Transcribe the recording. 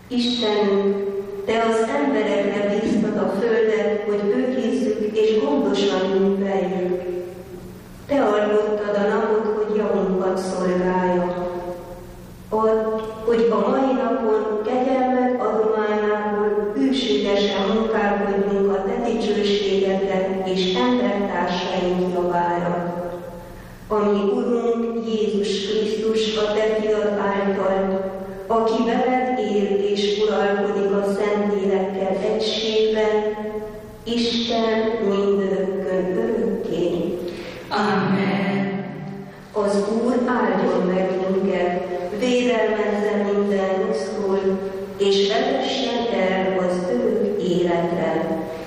Istenünk, Te az emberekre bíztad a földet, hogy őrizzük és gondosan műveljük. Te alkottad a napot, hogy javunkat szolgálja. Add, hogy a mai napon kegyelmed adományából hűségesen munkálkodjunk a Te dicsőségedre és embertársaink javára. Ami Urunk Jézus Krisztus, a Te fiad által, aki veled él és uralkodik a Szentlélekkel egységben, Isten